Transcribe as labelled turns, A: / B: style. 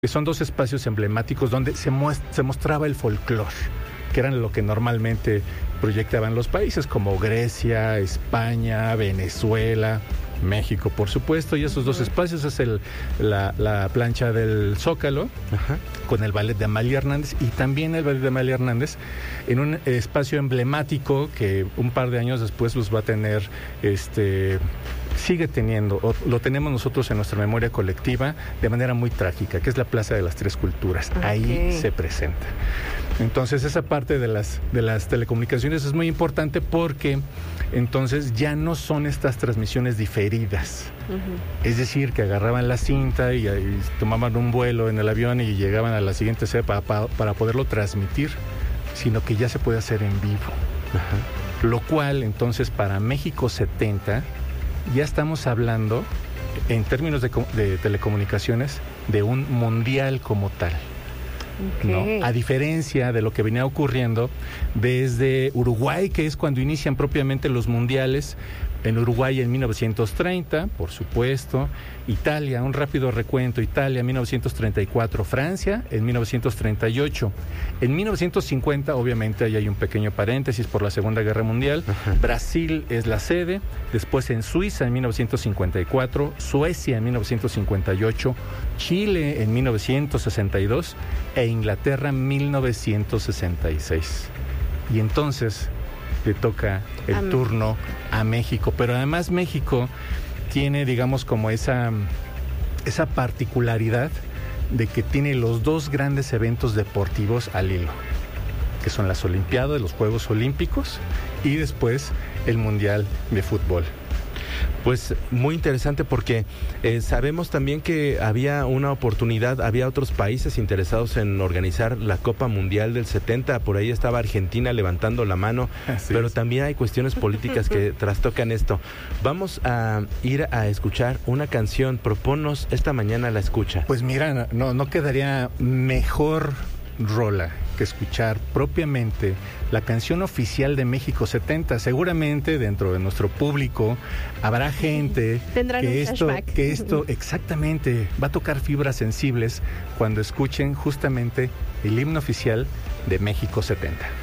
A: que son dos espacios emblemáticos donde se mostraba el folclore, que eran lo que normalmente proyectaban los países como Grecia, España, Venezuela, México, por supuesto, y esos dos espacios es la plancha del Zócalo, con el ballet de Amalia Hernández, y también el ballet de Amalia Hernández en un espacio emblemático que un par de años después los va a tener, sigue teniendo, o lo tenemos nosotros en nuestra memoria colectiva de manera muy trágica, que es la Plaza de las Tres Culturas. Ahí se presenta. Entonces esa parte de las telecomunicaciones es muy importante porque entonces ya no son estas transmisiones diferidas. Es decir, que agarraban la cinta y tomaban un vuelo en el avión y llegaban a la siguiente sede para poderlo transmitir, sino que ya se puede hacer en vivo. Lo cual entonces para México 70 ya estamos hablando en términos de telecomunicaciones de un mundial como tal. ¿No? A diferencia de lo que venía ocurriendo desde Uruguay, que es cuando inician propiamente los mundiales, en Uruguay en 1930, por supuesto, Italia, un rápido recuento, Italia en 1934, Francia en 1938, en 1950, obviamente ahí hay un pequeño paréntesis por la Segunda Guerra Mundial, Brasil es la sede, después en Suiza en 1954, Suecia en 1958, Chile en 1962 e Inglaterra en 1966. Y entonces le toca el turno a México, pero además México tiene, digamos, como esa particularidad de que tiene los dos grandes eventos deportivos al hilo, que son las Olimpiadas, los Juegos Olímpicos, y después el Mundial de Fútbol.
B: Pues muy interesante porque sabemos también que había una oportunidad, había otros países interesados en organizar la Copa Mundial del 70, por ahí estaba Argentina levantando la mano, pero también hay cuestiones políticas que trastocan esto. Vamos a ir a escuchar una canción, proponnos esta mañana la escucha.
A: Pues mira, no quedaría mejor rola que escuchar propiamente la canción oficial de México 70. Seguramente dentro de nuestro público habrá gente que esto exactamente va a tocar fibras sensibles cuando escuchen justamente el himno oficial de México 70.